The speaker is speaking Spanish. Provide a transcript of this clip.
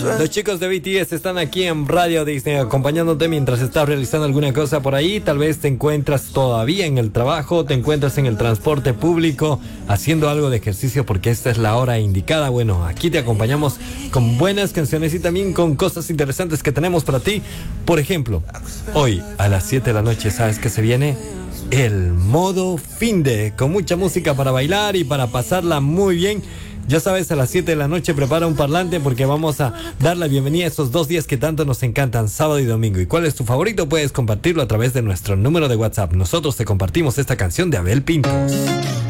Los chicos de BTS están aquí en Radio Disney acompañándote mientras estás realizando alguna cosa por ahí. Tal vez te encuentras todavía en el trabajo, te encuentras en el transporte público haciendo algo de ejercicio porque esta es la hora indicada. Bueno, aquí te acompañamos con buenas canciones y también con cosas interesantes que tenemos para ti. Por ejemplo, hoy a las 7 de la noche, ¿sabes qué se viene? El modo finde, con mucha música para bailar y para pasarla muy bien. Ya sabes, a las 7 de la noche prepara un parlante porque vamos a dar la bienvenida a esos 2 días que tanto nos encantan, sábado y domingo. ¿Y cuál es tu favorito? Puedes compartirlo a través de nuestro número de WhatsApp. Nosotros te compartimos esta canción de Abel Pinto.